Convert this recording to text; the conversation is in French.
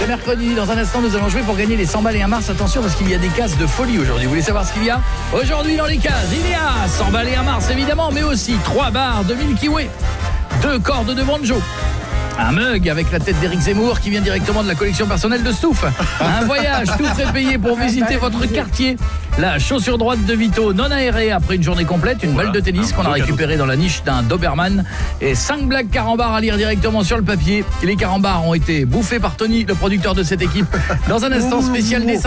mercredi. Dans un instant, nous allons jouer pour gagner les 100 balles et un Mars. Attention, parce qu'il y a des cases de folie aujourd'hui. Vous voulez savoir ce qu'il y a? Aujourd'hui, dans les cases, il y a 100 balles et un Mars, évidemment, mais aussi 3 barres de Milky Way, 2 cordes de banjo, un mug avec la tête d'Éric Zemmour qui vient directement de la collection personnelle de Stouff. Un voyage tout frais payé pour visiter votre quartier. La chaussure droite de Vito non aérée après une journée complète. Une balle de tennis qu'on a récupérée dans la niche d'un Doberman. Et 5 blagues carambars à lire directement sur le papier. Et les carambars ont été bouffés par Tony, le producteur de cette équipe. Dans un instant spécial des